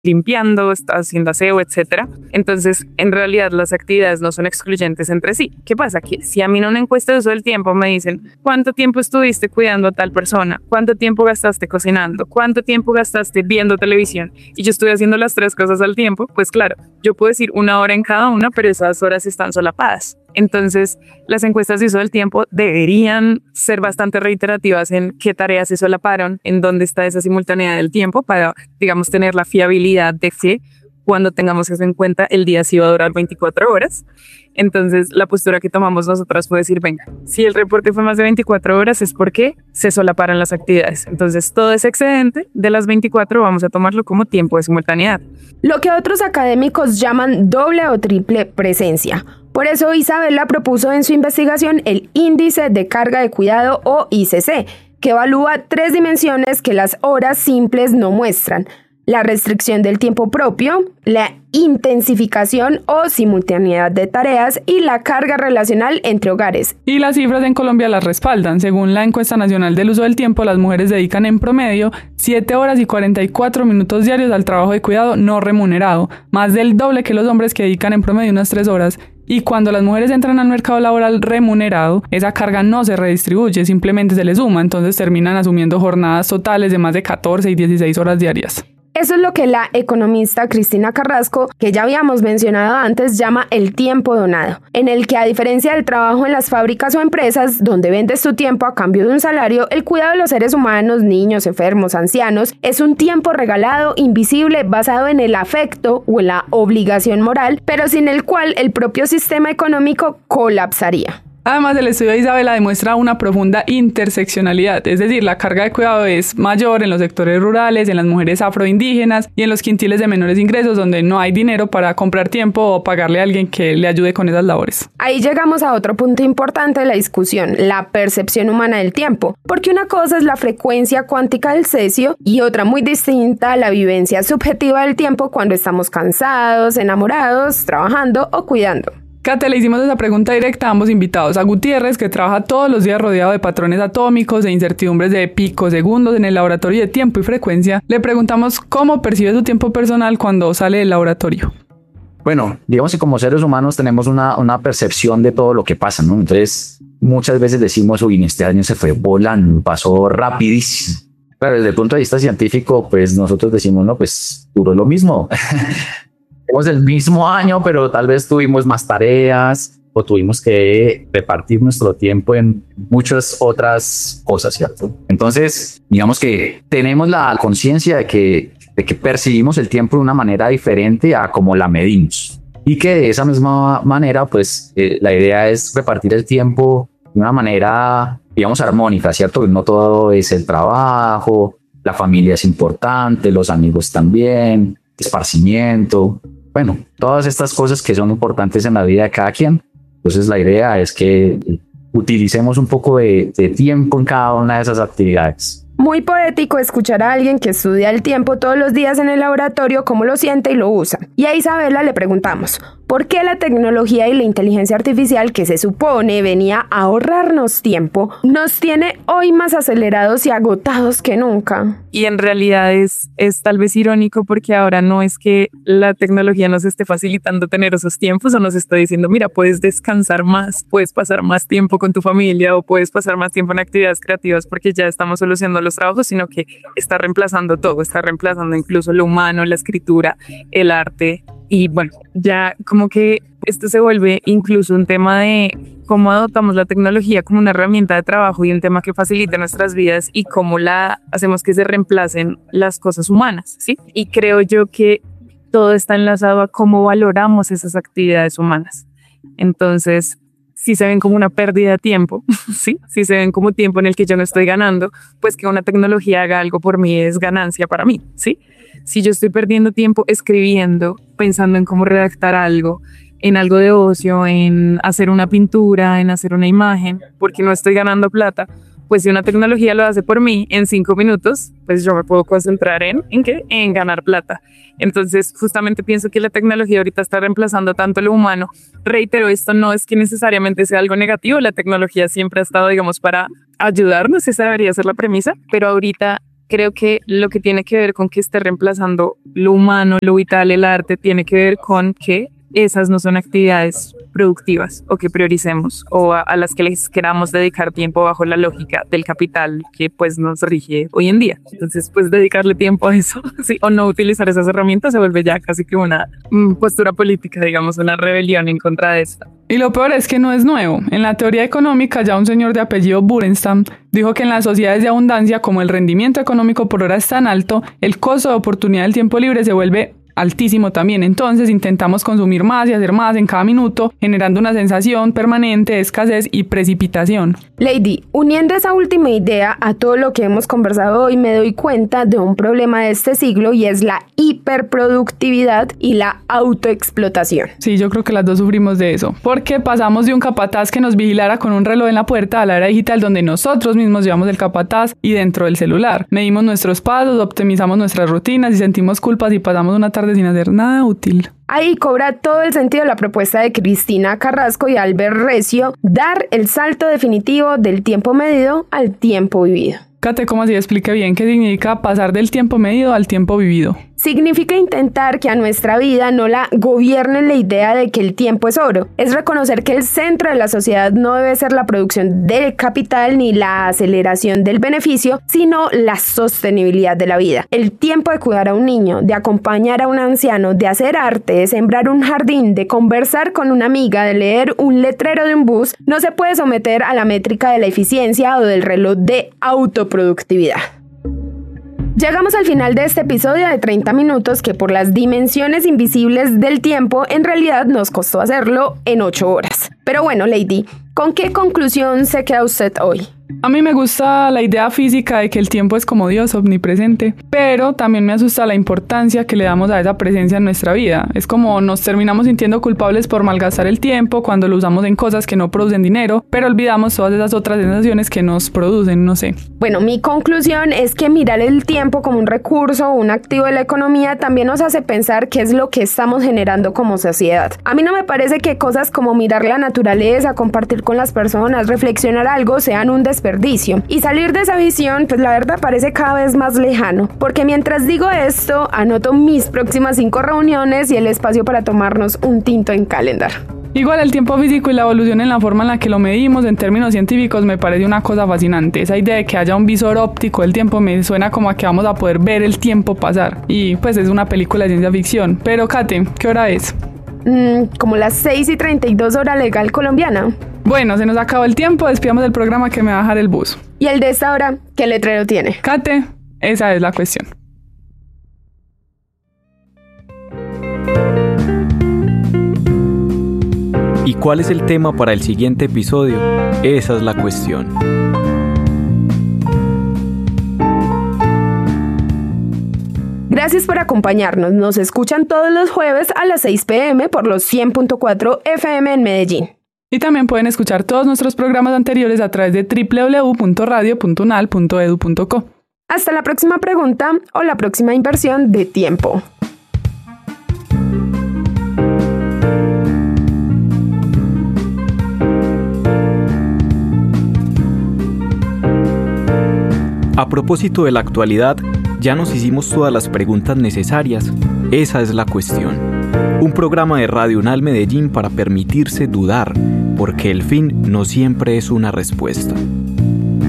limpiando, está haciendo aseo, etcétera. Entonces, en realidad las actividades no son excluyentes entre sí. ¿Qué pasa? Que si a mí en una encuesta de uso del tiempo me dicen cuánto tiempo estuviste cuidando a tal persona, cuánto tiempo gastaste cocinando, cuánto tiempo gastaste viendo televisión, y yo estoy haciendo las tres cosas al tiempo, pues claro, yo puedo decir una hora en cada una, pero esas horas están solapadas. Entonces, las encuestas de uso del tiempo deberían ser bastante reiterativas en qué tareas se solaparon, en dónde está esa simultaneidad del tiempo para, digamos, tener la fiabilidad de que cuando tengamos eso en cuenta, el día sí va a durar 24 horas. Entonces, la postura que tomamos nosotras fue decir, venga, si el reporte fue más de 24 horas es porque se solaparan las actividades. Entonces, todo ese excedente de las 24 vamos a tomarlo como tiempo de simultaneidad. Lo que otros académicos llaman doble o triple presencia. Por eso Isabela propuso en su investigación el Índice de Carga de Cuidado o ICC, que evalúa 3 dimensiones que las horas simples no muestran: la restricción del tiempo propio, la intensificación o simultaneidad de tareas y la carga relacional entre hogares. Y las cifras en Colombia las respaldan. Según la Encuesta Nacional del Uso del Tiempo, las mujeres dedican en promedio 7 horas y 44 minutos diarios al trabajo de cuidado no remunerado, más del doble que los hombres, que dedican en promedio unas 3 horas. Y cuando las mujeres entran al mercado laboral remunerado, esa carga no se redistribuye, simplemente se le suma, entonces terminan asumiendo jornadas totales de más de 14 y 16 horas diarias. Eso es lo que la economista Cristina Carrasco, que ya habíamos mencionado antes, llama el tiempo donado, en el que, a diferencia del trabajo en las fábricas o empresas, donde vendes tu tiempo a cambio de un salario, el cuidado de los seres humanos, niños, enfermos, ancianos, es un tiempo regalado, invisible, basado en el afecto o en la obligación moral, pero sin el cual el propio sistema económico colapsaría. Además, el estudio de Isabela demuestra una profunda interseccionalidad, es decir, la carga de cuidado es mayor en los sectores rurales, en las mujeres afroindígenas y en los quintiles de menores ingresos, donde no hay dinero para comprar tiempo o pagarle a alguien que le ayude con esas labores. Ahí llegamos a otro punto importante de la discusión, la percepción humana del tiempo, porque una cosa es la frecuencia cuántica del cesio y otra muy distinta, la vivencia subjetiva del tiempo cuando estamos cansados, enamorados, trabajando o cuidando. Kate, le hicimos esa pregunta directa a ambos invitados. A Gutiérrez, que trabaja todos los días rodeado de patrones atómicos e incertidumbres de picos, segundos en el laboratorio de tiempo y frecuencia, le preguntamos cómo percibe su tiempo personal cuando sale del laboratorio. Bueno, digamos que como seres humanos tenemos una percepción de todo lo que pasa, ¿no? Entonces, muchas veces decimos, uy, este año se fue volando, pasó rapidísimo. Pero desde el punto de vista científico, pues nosotros decimos, no, pues duró lo mismo. Tenemos el mismo año, pero tal vez tuvimos más tareas o tuvimos que repartir nuestro tiempo en muchas otras cosas, ¿cierto? Entonces, digamos que tenemos la conciencia de que percibimos el tiempo de una manera diferente a como la medimos. Y que de esa misma manera, pues, la idea es repartir el tiempo de una manera, digamos, armónica, ¿cierto? No todo es el trabajo, la familia es importante, los amigos también, esparcimiento. Bueno, todas estas cosas que son importantes en la vida de cada quien. Entonces la idea es que utilicemos un poco de tiempo en cada una de esas actividades. Muy poético escuchar a alguien que estudia el tiempo todos los días en el laboratorio, cómo lo siente y lo usa. Y a Isabela le preguntamos, ¿por qué la tecnología y la inteligencia artificial, que se supone venía a ahorrarnos tiempo, nos tiene hoy más acelerados y agotados que nunca? Y en realidad es tal vez irónico, porque ahora no es que la tecnología nos esté facilitando tener esos tiempos o nos está diciendo, mira, puedes descansar más, puedes pasar más tiempo con tu familia o puedes pasar más tiempo en actividades creativas porque ya estamos solucionando los trabajos, sino que está reemplazando todo, está reemplazando incluso lo humano, la escritura, el arte. Y bueno, ya como que esto se vuelve incluso un tema de cómo adoptamos la tecnología como una herramienta de trabajo y un tema que facilita nuestras vidas y cómo la hacemos que se reemplacen las cosas humanas, ¿sí? Y creo yo que todo está enlazado a cómo valoramos esas actividades humanas. Entonces, si se ven como una pérdida de tiempo, ¿sí? Si se ven como tiempo en el que yo no estoy ganando, pues que una tecnología haga algo por mí es ganancia para mí, ¿sí? Si yo estoy perdiendo tiempo escribiendo, pensando en cómo redactar algo, en algo de ocio, en hacer una pintura, en hacer una imagen, porque no estoy ganando plata, pues si una tecnología lo hace por mí en 5 minutos, pues yo me puedo concentrar ¿en qué? En ganar plata. Entonces, justamente pienso que la tecnología ahorita está reemplazando tanto lo humano. Reitero, esto no es que necesariamente sea algo negativo, la tecnología siempre ha estado, digamos, para ayudarnos, esa debería ser la premisa, pero ahorita creo que lo que tiene que ver con que esté reemplazando lo humano, lo vital, el arte, tiene que ver con que esas no son actividades productivas o que prioricemos o a las que les queramos dedicar tiempo bajo la lógica del capital que pues nos rige hoy en día. Entonces pues dedicarle tiempo a eso, sí, o no utilizar esas herramientas se vuelve ya casi que una postura política, digamos, una rebelión en contra de esta. Y lo peor es que no es nuevo. En la teoría económica ya un señor de apellido Burenstam dijo que en las sociedades de abundancia, como el rendimiento económico por hora es tan alto, el costo de oportunidad del tiempo libre se vuelve altísimo también. Entonces intentamos consumir más y hacer más en cada minuto, generando una sensación permanente de escasez y precipitación. Lady, uniendo esa última idea a todo lo que hemos conversado hoy, me doy cuenta de un problema de este siglo y es la hiperproductividad y la autoexplotación. Sí, yo creo que las dos sufrimos de eso, porque pasamos de un capataz que nos vigilara con un reloj en la puerta a la era digital donde nosotros mismos llevamos el capataz y dentro del celular. Medimos nuestros pasos, optimizamos nuestras rutinas y sentimos culpas y pasamos una tarde sin hacer nada útil. Ahí cobra todo el sentido la propuesta de Cristina Carrasco y Albert Recio, dar el salto definitivo del tiempo medido al tiempo vivido. Kate, ¿cómo así? Explique bien qué significa pasar del tiempo medido al tiempo vivido. Significa intentar que a nuestra vida no la gobierne la idea de que el tiempo es oro. Es reconocer que el centro de la sociedad no debe ser la producción del capital ni la aceleración del beneficio, sino la sostenibilidad de la vida. El tiempo de cuidar a un niño, de acompañar a un anciano, de hacer arte, de sembrar un jardín, de conversar con una amiga, de leer un letrero de un bus, no se puede someter a la métrica de la eficiencia o del reloj de autoproductividad. Llegamos al final de este episodio de 30 minutos que por las dimensiones invisibles del tiempo en realidad nos costó hacerlo en 8 horas. Pero bueno, Lady, ¿con qué conclusión se queda usted hoy? A mí me gusta la idea física de que el tiempo es como Dios, omnipresente, pero también me asusta la importancia que le damos a esa presencia en nuestra vida. Es como nos terminamos sintiendo culpables por malgastar el tiempo cuando lo usamos en cosas que no producen dinero, pero olvidamos todas esas otras sensaciones que nos producen, no sé. Bueno, mi conclusión es que mirar el tiempo como un recurso o un activo de la economía también nos hace pensar qué es lo que estamos generando como sociedad. A mí no me parece que cosas como mirar la naturaleza, compartir con las personas, reflexionar algo sean un desperdicio. Y salir de esa visión, pues la verdad parece cada vez más lejano, porque mientras digo esto, anoto mis próximas 5 reuniones y el espacio para tomarnos un tinto en Calendar. Igual el tiempo físico y la evolución en la forma en la que lo medimos en términos científicos me parece una cosa fascinante. Esa idea de que haya un visor óptico del tiempo me suena como a que vamos a poder ver el tiempo pasar. Y pues es una película de ciencia ficción. Pero Kate, ¿qué hora es? Como las 6:32 hora legal colombiana. Bueno, se nos acabó el tiempo, despidamos del programa que me va a dejar el bus. ¿Y el de esta hora qué letrero tiene? Kate, esa es la cuestión. ¿Y cuál es el tema para el siguiente episodio? Esa es la cuestión. Gracias por acompañarnos. Nos escuchan todos los jueves a las 6 p.m. por los 100.4 FM en Medellín. Y también pueden escuchar todos nuestros programas anteriores a través de www.radio.unal.edu.co. Hasta la próxima pregunta o la próxima inversión de tiempo. A propósito de la actualidad, ya nos hicimos todas las preguntas necesarias. Esa es la cuestión. Un programa de Radio Unal Medellín para permitirse dudar, porque el fin no siempre es una respuesta.